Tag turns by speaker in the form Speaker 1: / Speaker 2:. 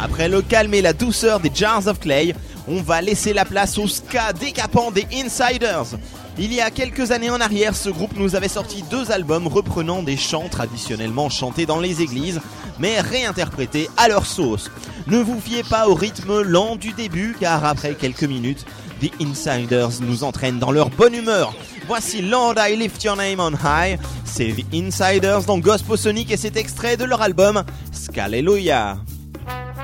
Speaker 1: Après le calme et la douceur des Jars of Clay, on va laisser la place au ska décapant des Insiders. Il y a quelques années en arrière, ce groupe nous avait sorti 2 albums reprenant des chants traditionnellement chantés dans les églises, mais réinterprétés à leur sauce. Ne vous fiez pas au rythme lent du début, car après quelques minutes, The Insiders nous entraînent dans leur bonne humeur. Voici Lord I Lift Your Name on High, c'est The Insiders dans Gospel Sonic et cet extrait de leur album Scalleluia.